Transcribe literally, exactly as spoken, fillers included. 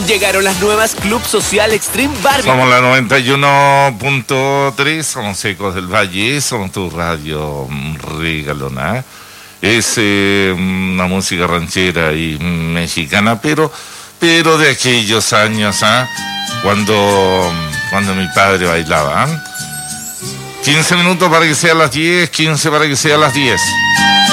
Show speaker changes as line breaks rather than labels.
Llegaron las nuevas Club Social Extreme Barbie.
Somos la noventa y uno punto tres, somos Ecos del Valle, somos tu radio regalona. Es eh, una música ranchera y mexicana, pero, pero de aquellos años, ¿eh? cuando, cuando mi padre bailaba. ¿eh? quince minutos para que sea las diez, quince para que sea las diez.